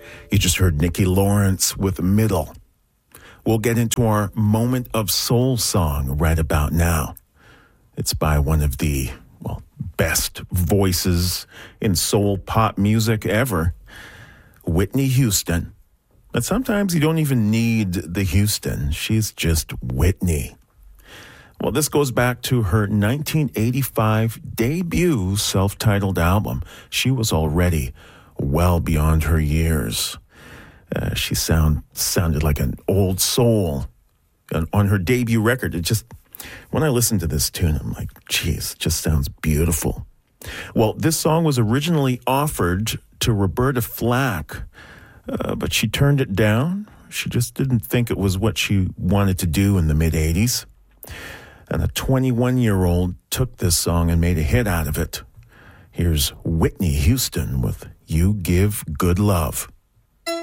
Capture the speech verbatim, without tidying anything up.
You just heard Nikki Lawrence with Middle. We'll get into our moment of soul song right about now. It's by one of the, well, best voices in soul pop music ever, Whitney Houston. But sometimes you don't even need the Houston. She's just Whitney. Well, this goes back to her nineteen eighty-five debut self-titled album. She was already well beyond her years. Uh, she sound sounded like an old soul. And on her debut record, it just, when I listen to this tune, I'm like, geez, it just sounds beautiful. Well, this song was originally offered to Roberta Flack, uh, but she turned it down. She just didn't think it was what she wanted to do in the mid-eighties. And a twenty-one-year-old took this song and made a hit out of it. Here's Whitney Houston with You Give Good Love.